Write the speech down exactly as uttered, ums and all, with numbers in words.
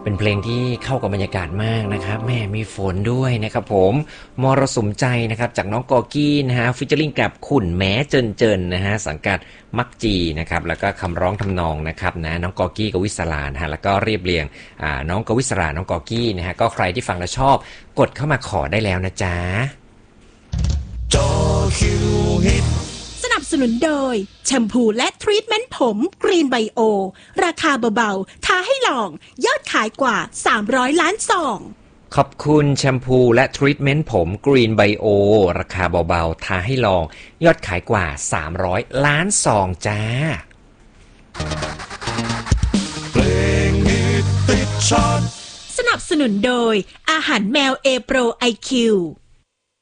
เป็นเพลงที่เข้ากับบรรยากาศมากนะครับแม่มีฝนด้วยนะครับผมมรสุมใจนะครับจากน้องกอกี้นะฮะฟิชเจอริงกับขุนแม้เจินเจินนะฮะสังกัดมักจีนะครับแล้วก็คำร้องทำนองนะครับนะน้องกอกี้กวิศรานะฮะแล้วก็เรียบเรียงอ่าน้องกวิศราน้องกอกี้นะฮะก็ใครที่ฟังแล้วชอบกดเข้ามาขอได้แล้วนะจ๊ะจอคิวฮิตสนับสนุนโดยแชมพูและทรีทเมนต์ผมกรีนไบโอราคาเบาๆท้าให้ลองยอดขายกว่าสามร้อยล้านซองขอบคุณแชมพูและทรีทเมนต์ผมกรีนไบโอราคาเบาๆท้าให้ลองยอดขายกว่าสามร้อยล้านซองจ้าเพลงฮิตติดชาร์ตสนับสนุนโดยอาหารแมวเอโปรไอคิว